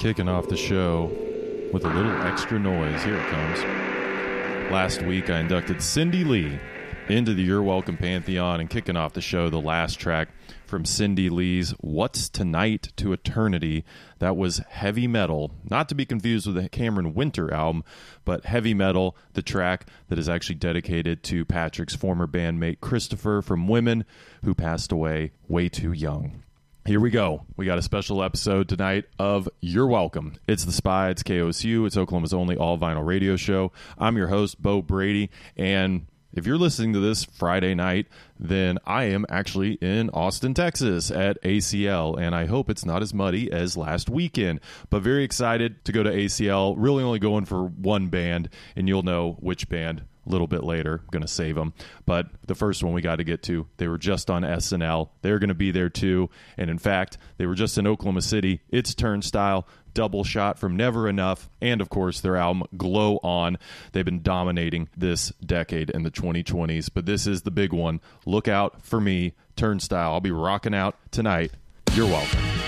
Kicking off the show with a little extra noise. Here it comes. Last week, I inducted Cindy Lee into the You're Welcome Pantheon, and kicking off the show, the last track from Cindy Lee's What's Tonight to Eternity. That was Heavy Metal, not to be confused with the Cameron Winter album, but Heavy Metal, the track that is actually dedicated to Patrick's former bandmate Christopher from Women, who passed away way too young. Here we go. We got a special episode tonight of You're Welcome. It's The Spy. It's KOSU. It's Oklahoma's only all-vinyl radio show. I'm your host, Bo Brady, and if you're listening to this Friday night, then I am actually in Austin, Texas at ACL, and I hope it's not as muddy as last weekend. But very excited to go to ACL, really only going for one band, and you'll know which band a little bit later. I'm going to save them. But the first one we got to get to, they were just on SNL. They're going to be there too. And in fact, they were just in Oklahoma City. It's Turnstile, Double Shot from Never Enough, and of course their album Glow On. They've been dominating this decade in the 2020s, but this is the big one. Look out for me, Turnstile. I'll be rocking out tonight. You're welcome.